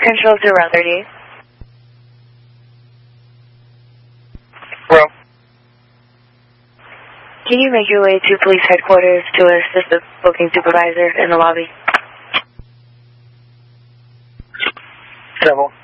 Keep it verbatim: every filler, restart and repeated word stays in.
Control to around thirty-eight. Well. Can you make your way to police headquarters to assist the booking supervisor in the lobby? Several.